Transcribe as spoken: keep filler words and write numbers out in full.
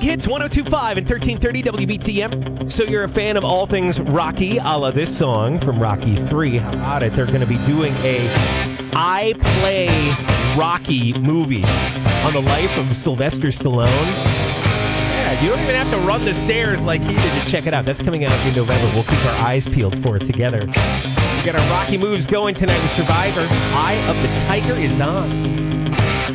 Big Hits one oh two point five and thirteen thirty W B T M. So you're a fan of all things Rocky, a la this song from Rocky three. How about it? They're going to be doing a I Play Rocky movie on the life of Sylvester Stallone. Yeah, you don't even have to run the stairs like he did to check it out. That's coming out in November. We'll keep our eyes peeled for it together. We got our Rocky moves going tonight with Survivor. Eye of the Tiger is on.